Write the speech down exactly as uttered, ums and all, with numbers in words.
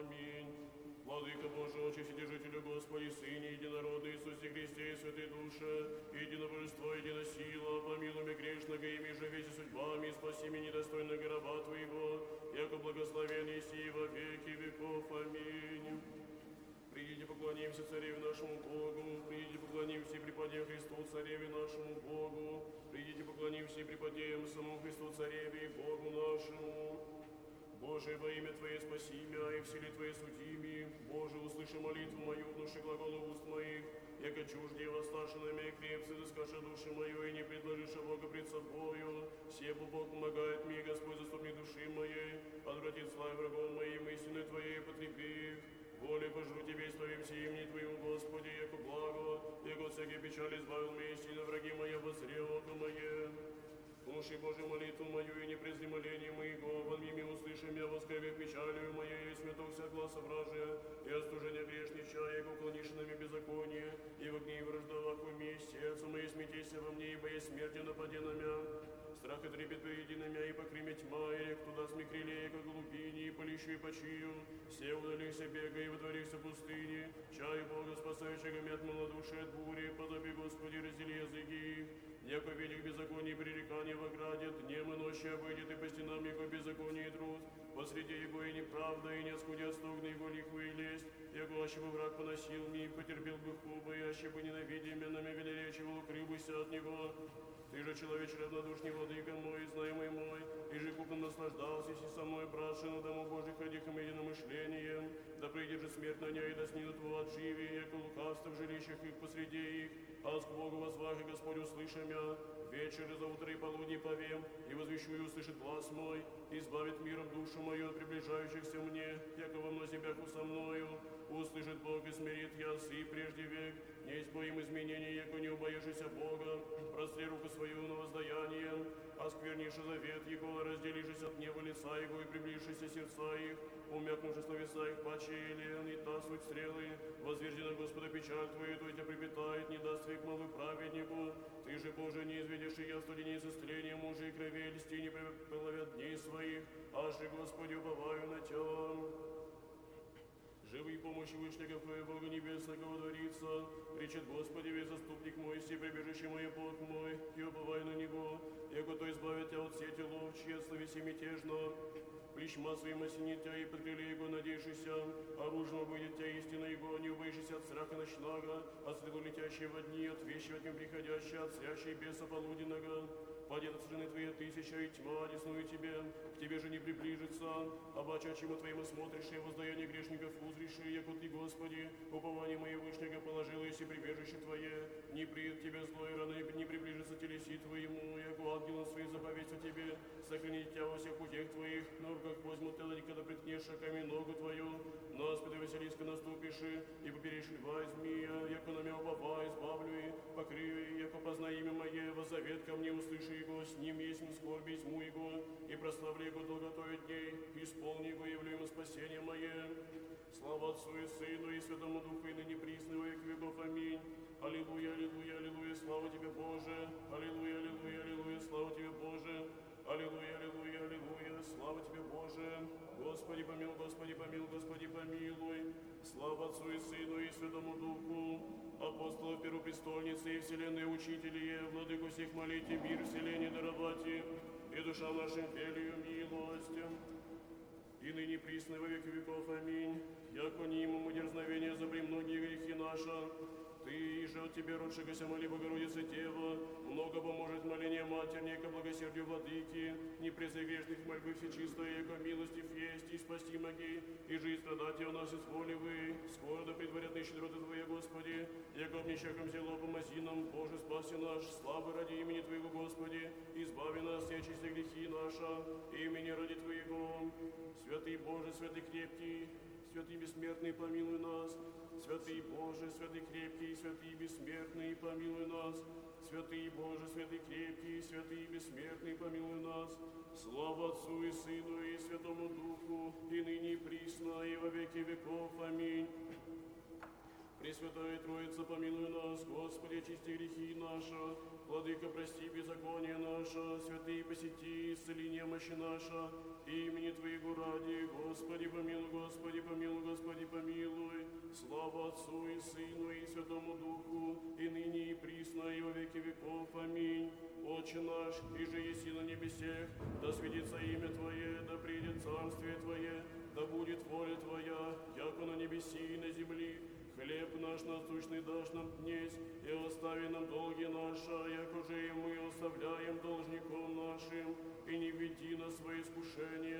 Аминь. Владыка Божий, Отче Вседержителю, Господи, Сыне, Единородный Иисусе Христе и Святой Душе, едино Божество, едино сила, помилуй меня грешного, ими же веси судьбами, и спаси меня недостойного раба Твоего, яко благословен еси во веки веков. Аминь. Придите, поклонимся Цареве нашему Богу, придите, поклонимся и преподем Христу, Цареве нашему Богу, придите, поклонимся и преподем самому Христу, Цареве и Богу нашему. Боже, во имя Твое спаси меня, и в силе Твоей суди ми. Боже, услыши молитву мою, внуши глаголы уст моих, яко чужде воссташи на меня крепцы, доскаши души мою, и не предложишь Бога пред собою. Себо Бог помогает мне, Господь, заступник души моей, отвратит славу врагом моим, истиной Твоей потребив. Волей пожру Тебе, исповем все имени Твоему, Господи, яко благо, яко от всякой печали избавил меня, истинно враги мои обозрел око мое. Слушай, Боже, молитву мою и не презри моление моего, вонми ми услыши меня, воскребе печалью моей, и смету вся гласа вражия, и остужение грешнича, яко уклонишь нами беззаконие, и в огне и враждовах вместе, сердце мое смятейся во мне, ибо есть смерти нападе на меня. Страх и трепет приди на меня, и покриме тьма, и туда смекрили, яко голубини, и полищу и почию, все удалися бега, и водворихся в пустыне, чаю Бога спасающего меня от малодушия, от бури, подоби, Господи, раздели языки их, яко велик беззаконие пререкания в ограде, днем и ночью обойдет, и по стенам его беззаконие и труд, посреди его и неправда, и не скудя стогны его лихвы и лесть, яко аще бы враг поносил мне, и потерпел бы хубо, и аще бы ненавидя меня, на меня велеречивал, укрылся от него. Ты же, человеч равнодушный, владыка мой, знаемый мой, и же купом наслаждался, и со мной праши на дому Божьих ходихом единомышлением, да придет же смерть на ней, и да снидут его от живи, яко лукавство в жилищах их посреди их, а к Богу возвах, и Господь услыши мя, вечер и за утро и полудни повем, и возвещу и услышит глаз мой, и избавит миром душу мою от приближающихся мне, яко во мнозе бяху со мною, услышит Бог и смирит ясы прежде век, не избоим изменений, яко не убоишься Бога, простри руку свою на воздаяние, осквернишь завет Его, разделишься от гнева лица Его и приближишься сердца их, умякнувши словеса их паче елен, и та суть стрелы, возверзи на Господа печаль Твою, то тебя припитает, не даст век малый праведнику. Ты же, Боже, не изведешь и я студени исцеления мужа и крови, льсти не приловят дней своих, аж и, Господи, уповаю на Тебя. Живый помощи Вышнего Твоего Бога Небесного водворится, речет Господи, весь заступник мой, все прибежище мое, Бог мой, и уповай на Него, яко то избавит тебя от сети лов, честно веси мятежно. Плещма своим осенит тебя и под крыле Его надеешься, оружием будет тебя истина Его, не убоишься от страха ночного, от стрелу летящей во дни, от вещи от ним приходящей, от срящей беса полуденного. Падет от страны Твоей тысяча, и тьма одесную Тебе, к Тебе же не приближится, обаче, чему Твоему смотришь, и воздаяние грешников узришь, яко Ты, Господи, упование мое Вышнего положил, если прибежище Твое, не придет Тебе злой рано, не приближится телеси Твоему, яко ангелом своим заповедь о Тебе, сохранить Тебя во всех путях Твоих, на руках возьмут Тебя, когда приткнешь шагами ногу Твою, на спиды Василиска наступишь, и поперешь льва и змея, яко на меня упова, избавлю и покрию, яко познай имя Мое, во завет ко мне услыши Его, с Ним есть скорби, изму Его, и прославлю Его долготою дней, исполни Его, явлю Ему спасение Мое. Слава Отцу и Сыну и Святому Духу, и ныне присно во веки веков. Аминь. Аллилуйя, аллилуйя, аллилуйя, слава Тебе, Боже. Аллилуйя, аллилуйя, аллилуйя, слава Тебе, Боже. Аллилуйя, аллилуйя, аллилуйя, слава Тебе, Боже. Господи помилуй, Господи помилуй, Господи помилуй. Слава Отцу и Сыну и Святому Духу, апостолов первопрестольницы и вселенной учителие, владыку всех молите, мир вселенной даровати, и душам нашим велию милость. И ныне присно во веки веков. Аминь. Яко немому дерзновение за премногие грехи наши, Ты же от Тебе, родшегося, моли Богородице Дева, много поможет моление матернее ко благосердию владыки, не презри грешных мольбы всечистое, яко милостив есть, и спасти моги, и жизнь страдать у нас изволивы, скоро да предварят щедроты Твоя, Господи, яко обнищаком зело помози нам, Боже, спаси наш, славы ради имени Твоего, Господи, избави нас и очисти грехи наши, имени ради Твоего. Святый Боже, святый крепкий, святый бессмертный, помилуй нас. Святый Боже, святый крепкий, святый бессмертный, помилуй нас. Святый Боже, святый крепкий, святый бессмертный, помилуй нас. Слава Отцу и Сыну и Святому Духу, и ныне и присно, и во веки веков. Аминь. Пресвятая Троица, помилуй нас, Господи, очисти грехи наши, Владыка, прости беззаконие наше, святые посети, исцели немощи наша, имени Твоего ради, Господи, помилуй, Господи, помилуй, помилуй. Слава Отцу и Сыну и Святому Духу, и ныне и присно, и во веки веков. Аминь. Отче наш, и же еси на небесех, да светится имя Твое, да придет царствие Твое, да будет воля Твоя, яко на небеси и на земли. Хлеб наш насущный дашь нам днесь, и остави нам долги наши, яко же и мы оставляем должником нашим, и не введи нас в свои искушения,